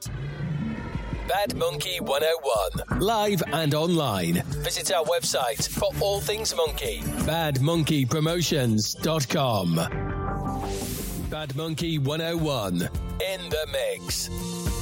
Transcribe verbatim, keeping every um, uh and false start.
Bad Monkey one oh one, live and online. Visit our website for all things monkey, bad monkey promotions dot com. Bad Monkey one oh one, in the mix.